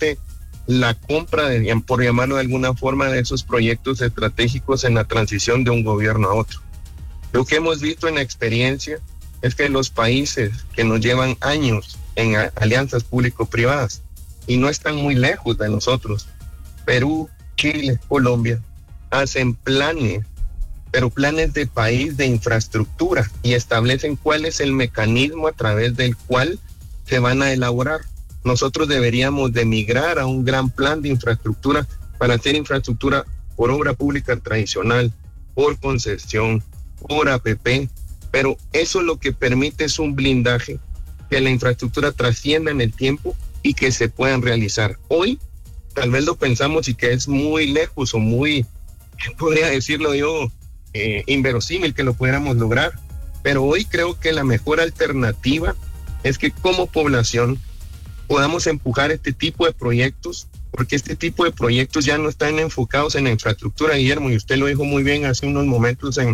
permite la compra, por llamarlo de alguna forma, de esos proyectos estratégicos en la transición de un gobierno a otro. Lo que hemos visto en la experiencia es que los países que nos llevan años en alianzas público-privadas y no están muy lejos de nosotros, Perú, Chile, Colombia, hacen planes, pero planes de país de infraestructura, y establecen cuál es el mecanismo a través del cual se van a elaborar. Nosotros deberíamos de migrar a un gran plan de infraestructura para hacer infraestructura por obra pública tradicional, por concesión, por APP, pero eso lo que permite es un blindaje, que la infraestructura trascienda en el tiempo y que se puedan realizar. Hoy tal vez lo pensamos y que es muy lejos o muy, podría decirlo yo, inverosímil que lo pudiéramos lograr, pero hoy creo que la mejor alternativa es que como población podamos empujar este tipo de proyectos, porque este tipo de proyectos ya no están enfocados en la infraestructura, Guillermo, y usted lo dijo muy bien hace unos momentos en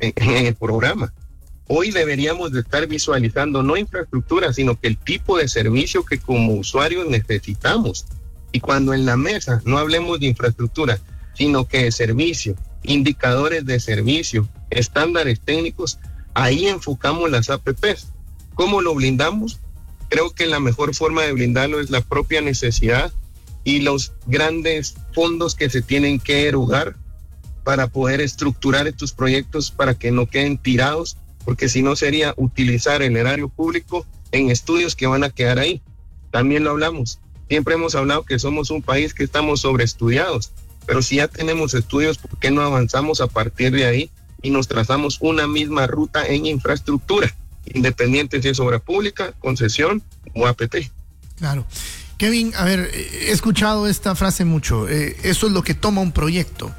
el programa. Hoy deberíamos de estar visualizando no infraestructura, sino que el tipo de servicio que como usuarios necesitamos. Y cuando en la mesa no hablemos de infraestructura, sino que de servicio, indicadores de servicio, estándares técnicos, ahí enfocamos las APPs. ¿Cómo lo blindamos? Creo que la mejor forma de blindarlo es la propia necesidad y los grandes fondos que se tienen que erogar para poder estructurar estos proyectos para que no queden tirados, porque si no sería utilizar el erario público en estudios que van a quedar ahí. También lo hablamos. Siempre hemos hablado que somos un país que estamos sobreestudiados, pero si ya tenemos estudios, ¿por qué no avanzamos a partir de ahí y nos trazamos una misma ruta en infraestructura, independiente si es obra pública, concesión o APP? Claro. Kevin, a ver, he escuchado esta frase mucho, eso es lo que toma un proyecto.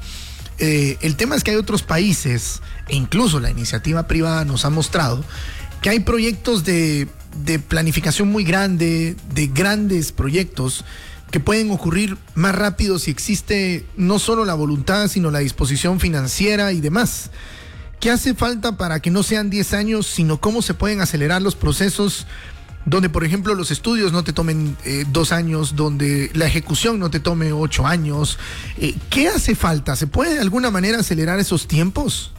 El tema es que hay otros países, e incluso la iniciativa privada nos ha mostrado, que hay proyectos de planificación muy grande, de grandes proyectos, que pueden ocurrir más rápido si existe no solo la voluntad, sino la disposición financiera y demás. ¿Qué hace falta para que no sean 10 años, sino cómo se pueden acelerar los procesos donde, por ejemplo, los estudios no te tomen 2 años, donde la ejecución no te tome 8 años? ¿Qué hace falta? ¿Se puede de alguna manera acelerar esos tiempos?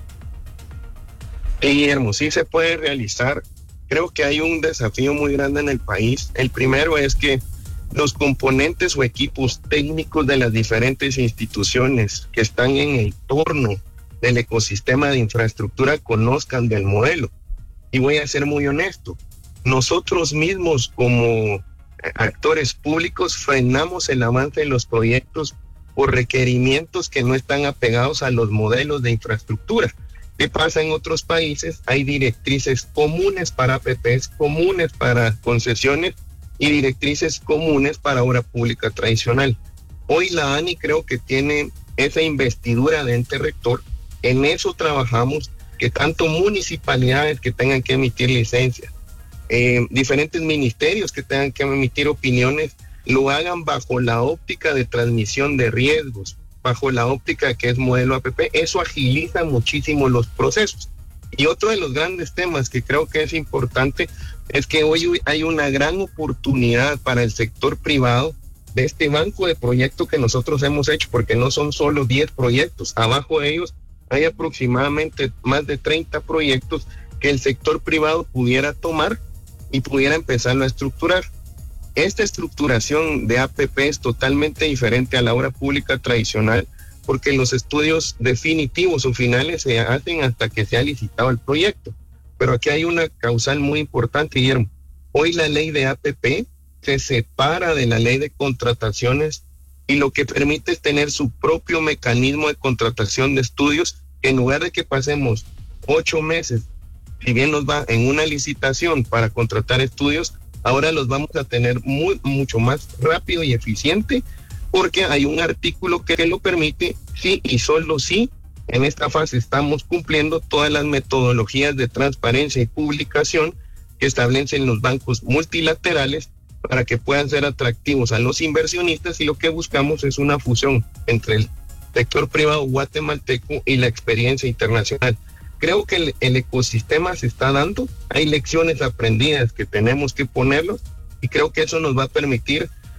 Guillermo, sí se puede realizar. Creo que hay un desafío muy grande en el país. El primero es que los componentes o equipos técnicos de las diferentes instituciones que están en el entorno del ecosistema de infraestructura conozcan del modelo. Y voy a ser muy honesto, nosotros mismos como actores públicos frenamos el avance de los proyectos por requerimientos que no están apegados a los modelos de infraestructura. ¿Qué pasa en otros países? Hay directrices comunes para APPs, comunes para concesiones y directrices comunes para obra pública tradicional. Hoy la ANI creo que tiene esa investidura de ente rector. En eso trabajamos, que tanto municipalidades que tengan que emitir licencias, diferentes ministerios que tengan que emitir opiniones, lo hagan bajo la óptica de transmisión de riesgos, bajo la óptica que es modelo APP. Eso agiliza muchísimo los procesos. Y otro de los grandes temas que creo que es importante es que hoy hay una gran oportunidad para el sector privado de este banco de proyectos que nosotros hemos hecho, porque no son solo 10 proyectos, abajo de ellos hay aproximadamente más de 30 proyectos que el sector privado pudiera tomar y pudiera empezarlo a estructurar. Esta estructuración de APP es totalmente diferente a la obra pública tradicional, porque los estudios definitivos o finales se hacen hasta que se ha licitado el proyecto. Pero aquí hay una causal muy importante, Guillermo. Hoy la ley de APP se separa de la ley de contrataciones y lo que permite es tener su propio mecanismo de contratación de estudios, que en lugar de que pasemos 8 meses, si bien nos va en una licitación para contratar estudios, ahora los vamos a tener mucho más rápido y eficiente, porque hay un artículo que lo permite, sí y solo sí. En esta fase estamos cumpliendo todas las metodologías de transparencia y publicación que establecen los bancos multilaterales para que puedan ser atractivos a los inversionistas, y lo que buscamos es una fusión entre el sector privado guatemalteco y la experiencia internacional. Creo que el ecosistema se está dando, hay lecciones aprendidas que tenemos que ponerlos, y creo que eso nos va a permitir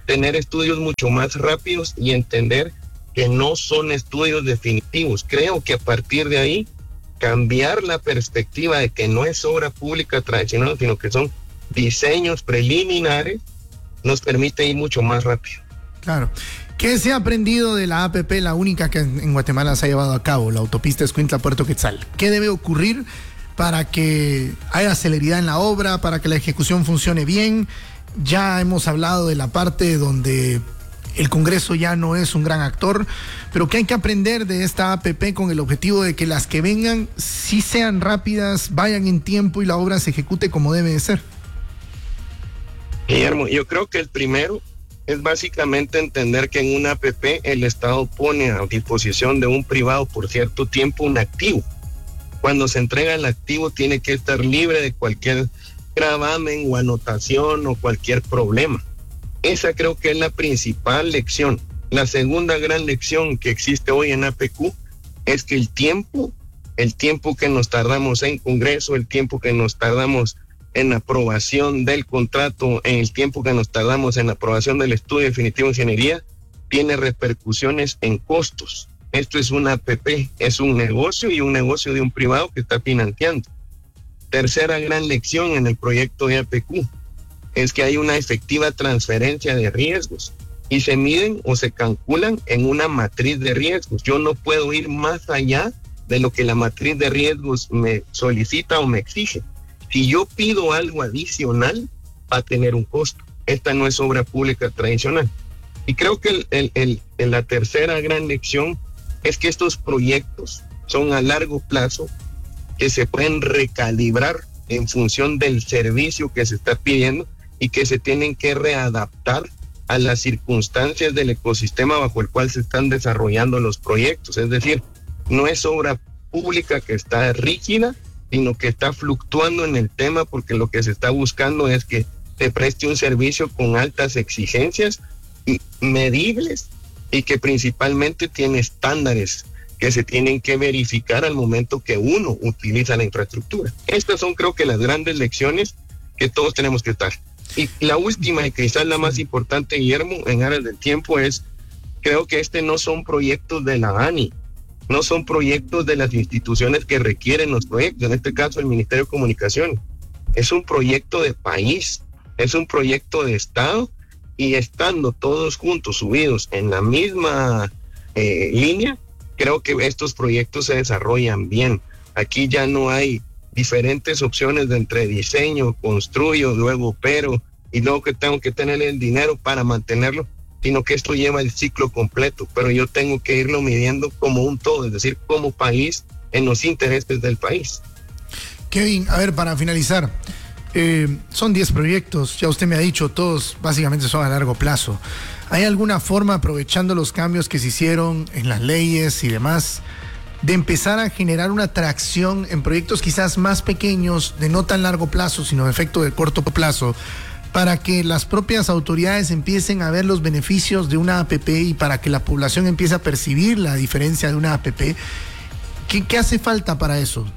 tener estudios mucho más rápidos y entender que no son estudios definitivos. Creo que a partir de ahí, cambiar la perspectiva de que no es obra pública tradicional, sino que son diseños preliminares, nos permite ir mucho más rápido. Claro. ¿Qué se ha aprendido de la APP, la única que en Guatemala se ha llevado a cabo, la autopista Escuintla-Puerto Quetzal? ¿Qué debe ocurrir para que haya celeridad en la obra, para que la ejecución funcione bien? Ya hemos hablado de la parte donde el Congreso ya no es un gran actor, pero ¿qué hay que aprender de esta APP con el objetivo de que las que vengan sí sean rápidas, vayan en tiempo y la obra se ejecute como debe de ser? Guillermo, yo creo que el primero es básicamente entender que en una APP el Estado pone a disposición de un privado por cierto tiempo un activo. Cuando se entrega el activo tiene que estar libre de cualquier gravamen o anotación o cualquier problema. Esa creo que es la principal lección. La segunda gran lección que existe hoy en APQ es que el tiempo que nos tardamos en Congreso, el tiempo que nos tardamos en aprobación del contrato, en el tiempo que nos tardamos en aprobación del estudio definitivo de ingeniería, tiene repercusiones en costos. Esto es una APP, es un negocio y un negocio de un privado que está financiando. Tercera gran lección en el proyecto de APQ es que hay una efectiva transferencia de riesgos y se miden o se calculan en una matriz de riesgos. Yo no puedo ir más allá de lo que la matriz de riesgos me solicita o me exige. Si yo pido algo adicional, va a tener un costo. Esta no es obra pública tradicional. Y creo que la tercera gran lección es que estos proyectos son a largo plazo, que se pueden recalibrar en función del servicio que se está pidiendo y que se tienen que readaptar a las circunstancias del ecosistema bajo el cual se están desarrollando los proyectos. Es decir, no es obra pública que está rígida, sino que está fluctuando en el tema, porque lo que se está buscando es que se preste un servicio con altas exigencias medibles y que principalmente tiene estándares que se tienen que verificar al momento que uno utiliza la infraestructura. Estas son, creo que, las grandes lecciones que todos tenemos que estar. Y la última, y quizás la más importante, Guillermo, en aras del tiempo, es, creo que no son proyectos de la ANI, no son proyectos de las instituciones que requieren los proyectos, en este caso el Ministerio de Comunicaciones. Es un proyecto de país, es un proyecto de Estado, y estando todos juntos, subidos en la misma línea, creo que estos proyectos se desarrollan bien. Aquí ya no hay diferentes opciones de entre diseño, construyo, luego opero, y luego que tengo que tener el dinero para mantenerlo, sino que esto lleva el ciclo completo, pero yo tengo que irlo midiendo como un todo, es decir, como país, en los intereses del país. Kevin, a ver, para finalizar, son 10 proyectos, ya usted me ha dicho, todos básicamente son a largo plazo. ¿Hay alguna forma, aprovechando los cambios que se hicieron en las leyes y demás, de empezar a generar una atracción en proyectos quizás más pequeños, de no tan largo plazo, sino de efecto de corto plazo, para que las propias autoridades empiecen a ver los beneficios de una APP y para que la población empiece a percibir la diferencia de una APP? ¿Qué hace falta para eso?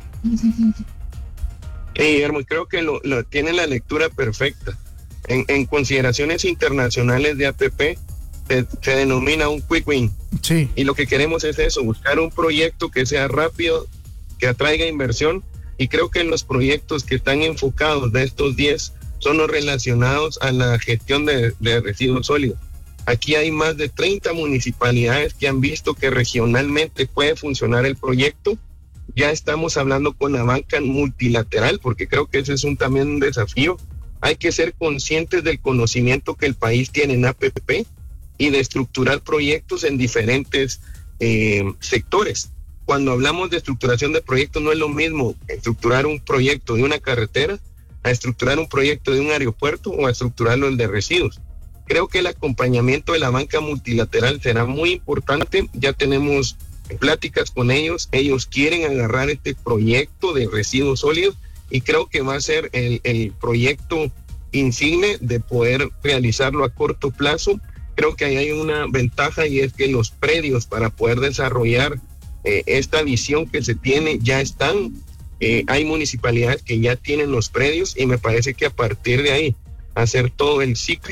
Guillermo, creo que lo tiene la lectura perfecta. En consideraciones internacionales de APP se denomina un quick win. Sí. Y lo que queremos es eso, buscar un proyecto que sea rápido, que atraiga inversión, y creo que los proyectos que están enfocados de estos 10 son los relacionados a la gestión de residuos sólidos. Aquí hay más de 30 municipalidades que han visto que regionalmente puede funcionar el proyecto. Ya estamos hablando con la banca multilateral, porque creo que ese es también un desafío. Hay que ser conscientes del conocimiento que el país tiene en APP y de estructurar proyectos en diferentes sectores. Cuando hablamos de estructuración de proyectos, no es lo mismo estructurar un proyecto de una carretera a estructurar un proyecto de un aeropuerto o a estructurarlo el de residuos. Creo que el acompañamiento de la banca multilateral será muy importante. Ya tenemos pláticas con ellos quieren agarrar este proyecto de residuos sólidos y creo que va a ser el proyecto insigne de poder realizarlo a corto plazo. Creo que ahí hay una ventaja, y es que los predios para poder desarrollar esta visión que se tiene ya están. Hay municipalidades que ya tienen los predios, y me parece que a partir de ahí hacer todo el ciclo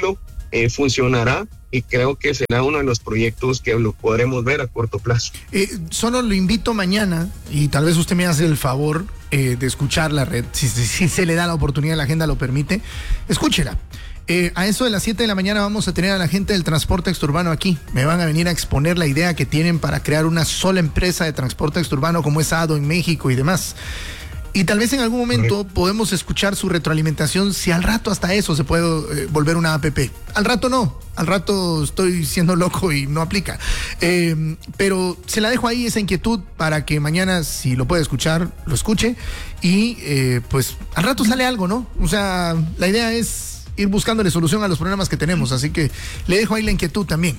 funcionará y creo que será uno de los proyectos que lo podremos ver a corto plazo. Solo lo invito mañana y tal vez usted me hace el favor de escuchar la red, si se le da la oportunidad, la agenda lo permite, escúchela. A eso de las 7 de la mañana vamos a tener a la gente del transporte exturbano aquí. Me van a venir a exponer la idea que tienen para crear una sola empresa de transporte exturbano como es ADO en México y demás. Y tal vez en algún momento podemos escuchar su retroalimentación si al rato hasta eso se puede volver una APP. Al rato no, al rato estoy siendo loco y no aplica. Pero se la dejo ahí esa inquietud para que mañana, si lo puede escuchar, lo escuche. Y pues al rato sale algo, ¿no? O sea, la idea es ir buscándole solución a los problemas que tenemos. Así que le dejo ahí la inquietud también.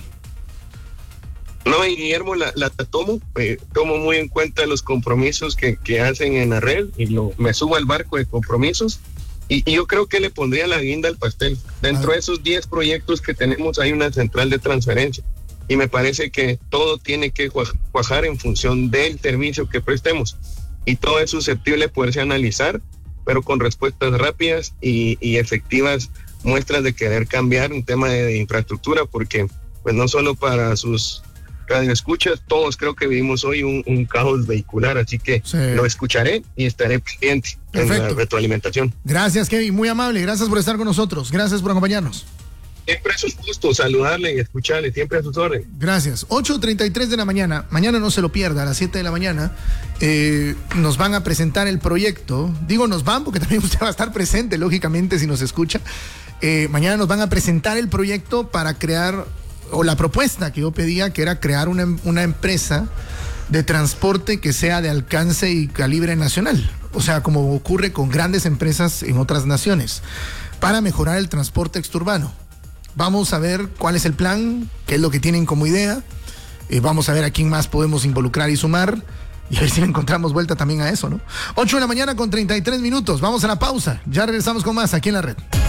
No, y Guillermo, la tomo muy en cuenta los compromisos que hacen en la red y me subo al barco de compromisos y yo creo que le pondría la guinda al pastel. Dentro de esos 10 proyectos que tenemos hay una central de transferencia y me parece que todo tiene que cuajar en función del servicio que prestemos y todo es susceptible de poderse analizar, pero con respuestas rápidas y efectivas muestras de querer cambiar un tema de infraestructura, porque pues no solo para sus radio escuchas, todos creo que vivimos hoy un caos vehicular, así que sí, lo escucharé y estaré pendiente. Perfecto. En la retroalimentación. Gracias, Kevin, muy amable, gracias por estar con nosotros, gracias por acompañarnos. Siempre es un gusto saludarle y escucharle, siempre a sus órdenes. Gracias. 8:33 de la mañana, mañana no se lo pierda, a las 7 de la mañana nos van a presentar el proyecto, digo nos van porque también usted va a estar presente, lógicamente, si nos escucha. Mañana nos van a presentar el proyecto para crear, o la propuesta que yo pedía, que era crear una empresa de transporte que sea de alcance y calibre nacional, o sea, como ocurre con grandes empresas en otras naciones, para mejorar el transporte exturbano. Vamos a ver cuál es el plan, qué es lo que tienen como idea, vamos a ver a quién más podemos involucrar y sumar, y a ver si le encontramos vuelta también a eso, ¿no? 8 de la mañana con 33 minutos, vamos a la pausa, ya regresamos con más aquí en la red.